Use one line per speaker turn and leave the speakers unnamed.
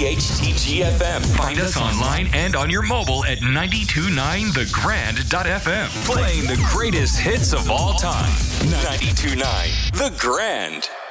WPHTG-FM.
Find us online and on your mobile at 929thegrand.fm.
Playing the greatest hits of all time. 92.9 The Grand.